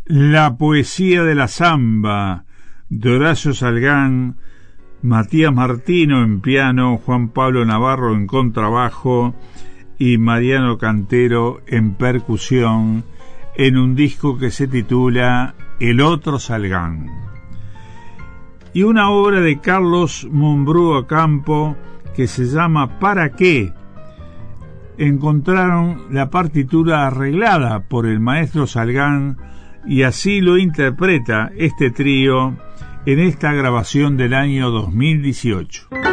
La poesía de la samba, de Horacio Salgán, Matías Martino en piano, Juan Pablo Navarro en contrabajo y Mariano Cantero en percusión, en un disco que se titula El otro Salgán. Y una obra de Carlos Mumbrú Ocampo que se llama ¿Para qué? Encontraron la partitura arreglada por el maestro Salgán y así lo interpreta este trío en esta grabación del año 2018.